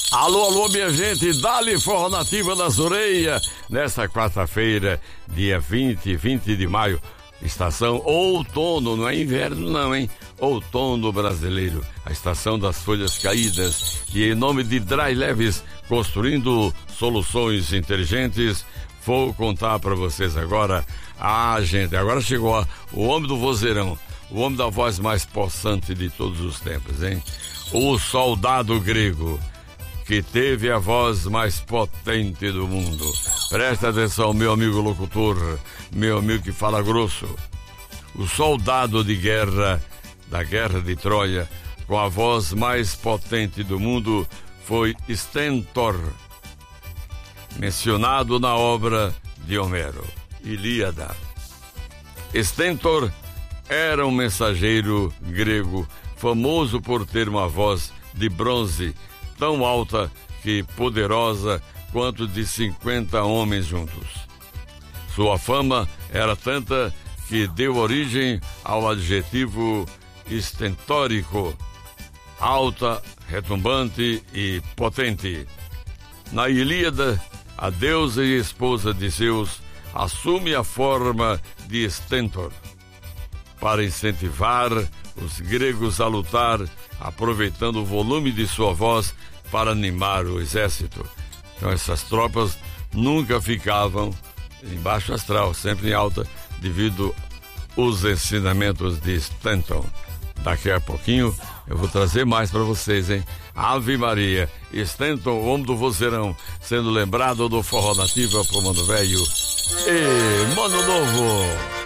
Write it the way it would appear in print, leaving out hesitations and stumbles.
Alô, alô, minha gente, dá-lhe forró nativa das orelhas. Nesta quarta-feira, dia 20 de maio, estação outono, não é inverno não, hein? Outono brasileiro, a estação das folhas caídas. E em nome de Dry Leves, construindo soluções inteligentes, vou contar para vocês agora. Gente, agora chegou o homem do vozeirão, o homem da voz mais possante de todos os tempos, hein? O soldado grego, que teve a voz mais potente do mundo. Presta atenção, meu amigo locutor, meu amigo que fala grosso. O soldado de guerra, da guerra de Troia, com a voz mais potente do mundo, foi Stentor, mencionado na obra de Homero, Ilíada. Stentor era um mensageiro grego, famoso por ter uma voz de bronze, tão alta que poderosa quanto de 50 homens juntos. Sua fama era tanta que deu origem ao adjetivo estentórico, alta, retumbante e potente. Na Ilíada, a deusa e esposa de Zeus assume a forma de Stentor para incentivar os gregos a lutar, aproveitando o volume de sua voz para animar o exército. Então essas tropas nunca ficavam em baixo astral, sempre em alta, devido aos ensinamentos de Stentor. Daqui a pouquinho eu vou trazer mais para vocês, hein? Ave Maria, Stentor, o homem do vozeirão, sendo lembrado do forró nativa pro Mano Velho e Mano Novo.